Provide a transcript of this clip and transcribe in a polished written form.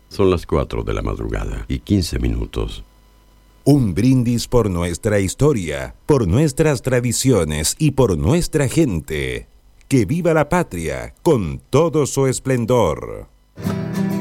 Son las 4 de la madrugada y 15 minutos. Un brindis por nuestra historia, por nuestras tradiciones y por nuestra gente. ¡Que viva la patria con todo su esplendor!